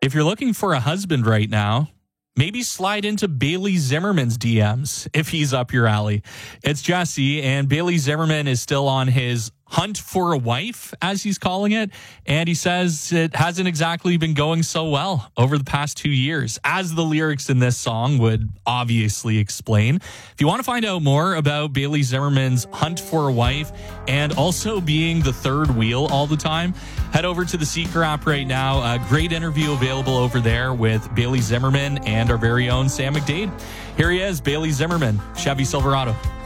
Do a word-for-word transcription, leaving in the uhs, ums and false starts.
If you're looking for a husband right now, maybe slide into Bailey Zimmerman's D Ms if he's up your alley. It's Jesse, and Bailey Zimmerman is still on his hunt for a wife, as he's calling it, and he says it hasn't exactly been going so well over the past two years, as the lyrics in this song would obviously explain. If you want to find out more about Bailey Zimmerman's hunt for a wife and also being the third wheel all the time, head over to the Seeker app right now. A great interview available over there with Bailey Zimmerman and our very own Sam McDade. Here he is, Bailey Zimmerman, Chevy Silverado.